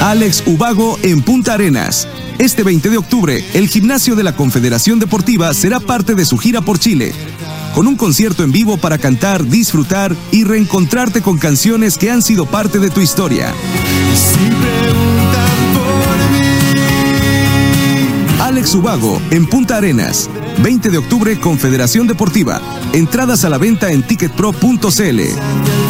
Alex Ubago en Punta Arenas. Este 20 de octubre, el gimnasio de la Confederación Deportiva será parte de su gira por Chile, con un concierto en vivo para cantar, disfrutar y reencontrarte con canciones que han sido parte de tu historia. Alex Ubago en Punta Arenas, 20 de octubre, Confederación Deportiva. Entradas a la venta en ticketpro.cl.